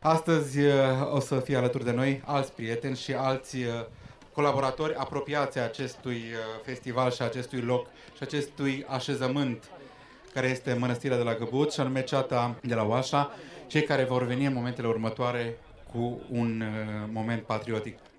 Astăzi o să fie alături de noi alți prieteni și alți colaboratori apropiați acestui festival și acestui loc și acestui așezământ care este Mănăstirea de la Găbuț și anume Ceata de la Oașa, cei care vor veni în momentele următoare cu un moment patriotic.